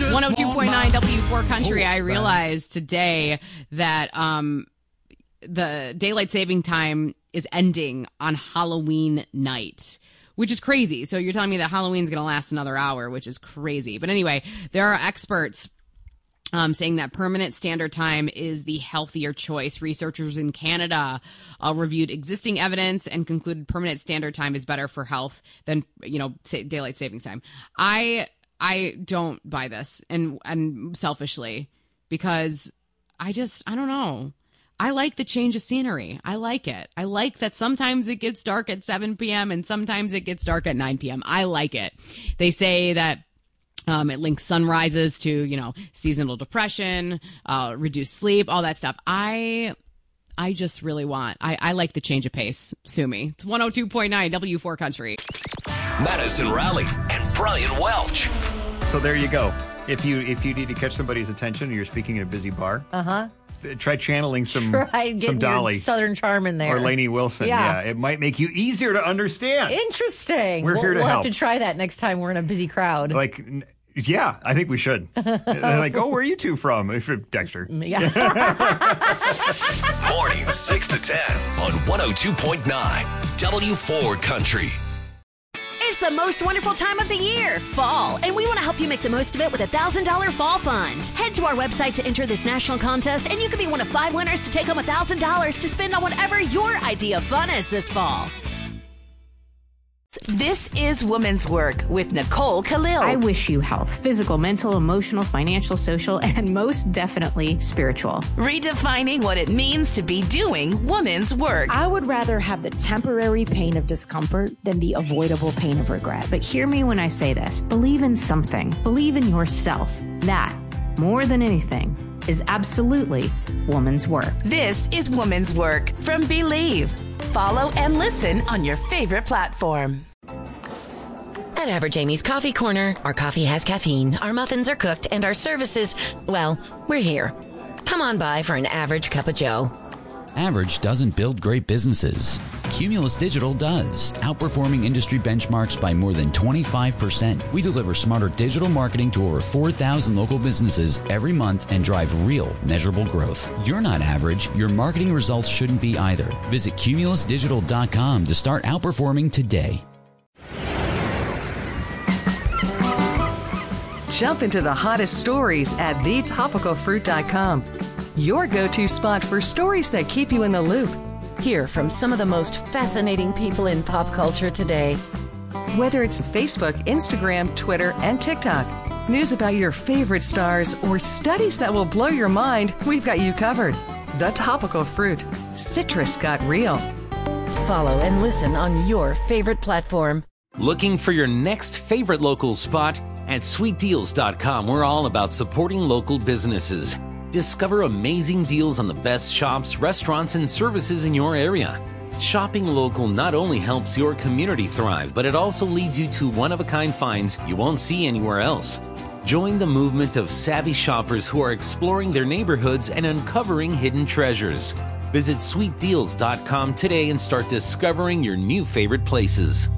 102.9 W4 Country. I realized today that the daylight saving time is ending on Halloween night, which is crazy. So you're telling me that Halloween's going to last another hour, which is crazy. But anyway, there are experts saying that permanent standard time is the healthier choice. Researchers in Canada reviewed existing evidence and concluded permanent standard time is better for health than, daylight savings time. I don't buy this, and selfishly, because I don't know. I like the change of scenery. I like it. I like that sometimes it gets dark at 7 p.m. and sometimes it gets dark at 9 p.m. I like it. They say that it links sunrises to, seasonal depression, reduced sleep, all that stuff. I just really I like the change of pace. Sue me. It's 102.9 W4 Country. Madison Raleigh and Brian Welch. So there you go. If you need to catch somebody's attention and you're speaking in a busy bar, try channeling some Dolly, Southern charm in there, or Lainey Wilson. Yeah, it might make you easier to understand. Interesting. We're here to help. We'll have to try that next time we're in a busy crowd. Yeah, I think we should. They're like, where are you two from? Dexter. Yeah. Morning 6 to 10 on 102.9 W4 Country. It's the most wonderful time of the year, fall, and we want to help you make the most of it with a $1,000 fall fund. Head to our website to enter this national contest, and you could be one of 5 winners to take home $1,000 to spend on whatever your idea of fun is this fall. This is Woman's Work with Nicole Khalil. I wish you health, physical, mental, emotional, financial, social, and most definitely spiritual. Redefining what it means to be doing woman's work. I would rather have the temporary pain of discomfort than the avoidable pain of regret. But hear me when I say this. Believe in something. Believe in yourself. That, more than anything, is absolutely woman's work. This is Woman's Work from Believe. Follow and listen on your favorite platform. At Average Amy's Coffee Corner, our coffee has caffeine, our muffins are cooked, and our services, well, we're here. Come on by for an average cup of joe. Average doesn't build great businesses. Cumulus Digital does, outperforming industry benchmarks by more than 25%. We deliver smarter digital marketing to over 4,000 local businesses every month and drive real, measurable growth. You're not average. Your marketing results shouldn't be either. Visit cumulusdigital.com to start outperforming today. Jump into the hottest stories at thetopicalfruit.com. Your go-to spot for stories that keep you in the loop. Hear from some of the most fascinating people in pop culture today. Whether it's Facebook, Instagram, Twitter, and TikTok, news about your favorite stars, or studies that will blow your mind, we've got you covered. The Topical Fruit. Citrus got real. Follow and listen on your favorite platform. Looking for your next favorite local spot? At sweetdeals.com, we're all about supporting local businesses. Discover amazing deals on the best shops, restaurants, and services in your area. Shopping local not only helps your community thrive, but it also leads you to one-of-a-kind finds you won't see anywhere else. Join the movement of savvy shoppers who are exploring their neighborhoods and uncovering hidden treasures. Visit sweetdeals.com today and start discovering your new favorite places.